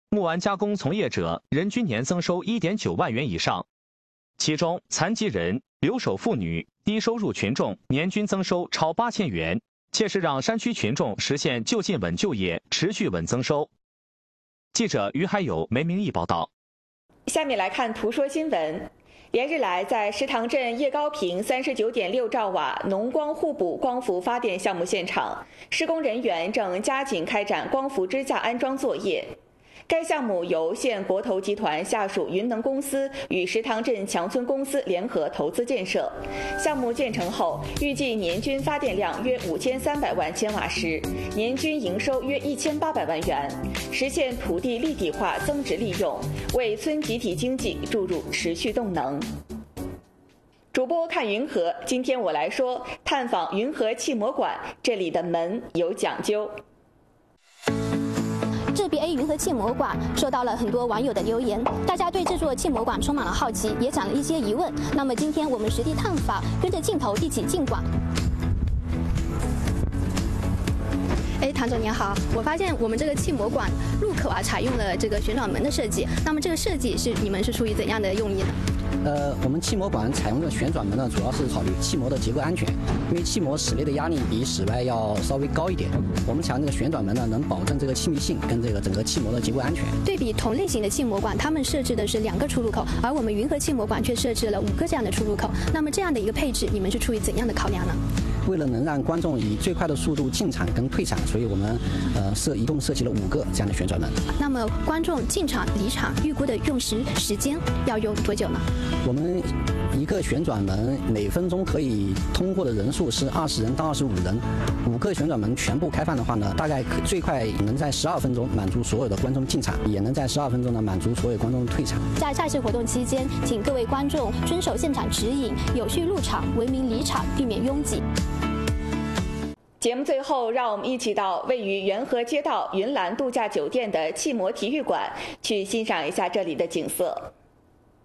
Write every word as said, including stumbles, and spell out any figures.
木玩加工从业者人均年增收 一点九万元以上，其中残疾人、留守妇女、低收入群众年均增收超八千元，切实让山区群众实现就近稳就业、持续稳增收。记者于海友、梅明义报道。 下面来看图说新闻。连日来，在石塘镇叶高坪 三十九点六兆瓦农光互补光伏发电项目现场，施工人员正加紧开展光伏支架安装作业。该项目由现国投集团下属云能公司与石塘镇强村公司联合投资建设。项目建成后，预计年均发电量约五千三百万千瓦时，年均营收约一千八百万元，实现土地立体化增值利用，为村集体经济注入持续动能。主播看云和，今天我来说探访云和气膜馆，这里的门有讲究。 智比 A 云和气膜馆受到了很多网友的留言，大家对这座气膜馆充满了好奇，也长了一些疑问。那么今天我们实地探访，跟着镜头一起进馆。哎，唐总您好，我发现我们这个气膜馆入口啊采用了这个旋转门的设计，那么这个设计是你们是出于怎样的用意呢？ 呃，我们气膜馆采用的旋转门呢，主要是考虑气膜的结构安全，因为气膜室内的压力比室外要稍微高一点，我们采用这个旋转门呢，能保证这个气密性跟这个整个气膜的结构安全。 对比同类型的气膜馆，他们设置的是两个出入口，而我们云和气膜馆却设置了五个这样的出入口。那么这样的一个配置，你们是出于怎样的考量呢？ 为了能让观众以最快的速度进场跟退场，所以我们呃设一共设计了五个这样的旋转门。 那么观众进场离场预估的用时时间要用多久呢？ 我们一个旋转门每分钟可以通过的人数是二十人到二十五人，五个旋转门全部开放的话呢，大概最快能在十二分钟满足所有的观众进场，也能在十二分钟呢满足所有观众退场。 在赛事活动期间，请各位观众遵守现场指引，有序入场，文明离场，避免拥挤。 节目最后，让我们一起到位于元和街道云岚度假酒店的气膜体育馆，去欣赏一下这里的景色。